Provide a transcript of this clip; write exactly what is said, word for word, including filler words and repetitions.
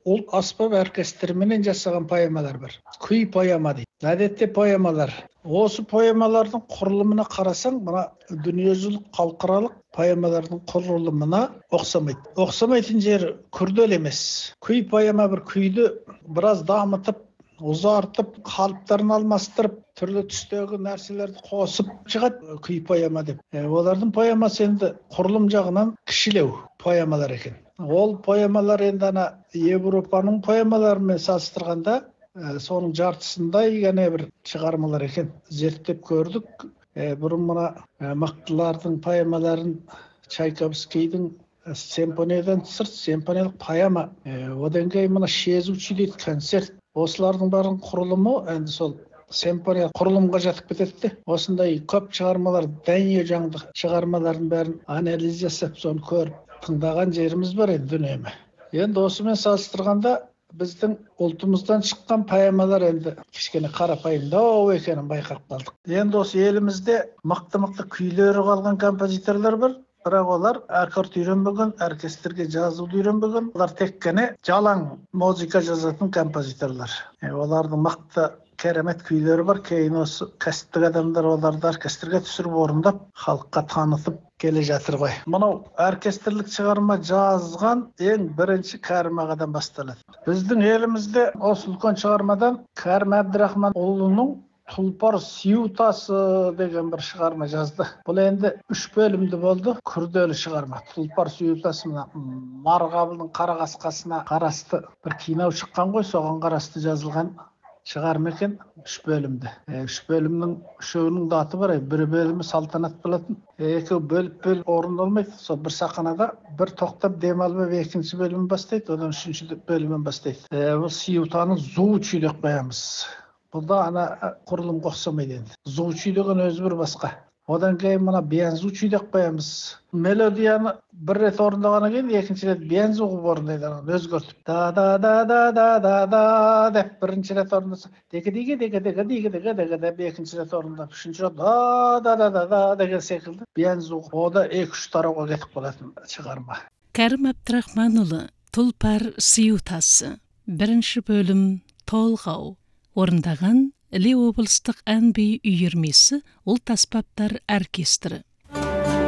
ол аспап оркестріменен жасаған поэмалар бар. Күй поэма дейді. Әдетте поэмалар. Осы поэмалардың құрылымына қарасаң, мына дүниежүзілік халықаралық поэмалардың құрылымына ұқсамайды. Ұқсамайтын жері күрделі емес. Күй поэма бір күйді біраз дамытып, ұзартып, қалыптарын алмастырып, түрлі түстегі нәрселерді қосып шығады күй поэма деп. Е, олардың поэмасы енді құрылым жағынан кішілеу поэмалар екен. Ол поэмалар енді ана Европаның поэмаларымен салыстырғанда ә, соның жартысындай ғана бір шығармалар екен. Зерттеп көрдік. Ә, бұрын мына ә, мықтылардың поэмаларын Чайковскийдің симфониядан сырт симфониялық поэма, ә, одан кейін мына шезучий дейді концерт. Осылардың барын құрылымы енді сол симфония құрылымға жатып кетеді. Осындай көп шығармалар, дәние жаңды шығармалардың бәрін анализ жасап, соны көріп тыңдаған жеріміз бар енді үнемі. Енді осымен салыстырғанда біздің ұлтымыздан шыққан поэмалар енді кішкене қарапайымдау екенін байқап қалдық. Енді осы елімізде мықты-мықты күйлері қалған композиторлар бар. Бірақ олар аккорд үйренбеген, оркестрге жазуды үйренбеген. Олар тек қана жалаң музыка жазатын композиторлар. E, олардың мықты керемет күйлері бар. Кейін осы кәсіптік адамдар оларды оркестрге түсіріп орындап, халыққа танытып келе жатыр ғой. Мынау оркестрлік шығарма жазған ең бірінші Кәрім ағадан басталады. Біздің елімізде осы үлкен шығармадан Кәрім Әбдірахманұлының Тұлпар сюитасы деген бір шығарма жазды. Бұл енді үш бөлімді болды. Күрделі шығарма. Тұлпар сюитасы мына Марғабылдың Қарақасқасына қарасты бір кино шыққан ғой, соған қарасты жазылған шығарма екен. Үш бөлімді. Е, үш бөлімнің үшеуінің да аты бар. Бір бөлімі салтанат болатын. Екі бөліп-бөліп орындалмайды. Сол бір сахнада бір тоқтап дем алып екінші бөлімін бастайды, одан үшінші бөлімін бастайды. Е, бұл сюитаны звучий деп қоямыз. Бұл да ана құрылымға ұқсамайды енді. Звучий деген өзі бір басқа. Одан кейін мына бензучий деп қоямыз. Мелодияны бір рет орындағаннан кейін екінші рет бензу қылып орындайды, өзгертіп. Да да да да да да да деп бірінші рет орындаса, деге деге деге деге деге деге деге деп екінші рет орындап, үшінші рет да да да да да деген секілді бензу. О да екі-үш тарауға кетіп қалатын шығарма. Кәрім Әбдірахманұлы Тұлпар сюитасы. Бірінші бөлім толғау. Орындаған Іле облыстық ән-би үйірмесі ұлт аспаптар оркестрі.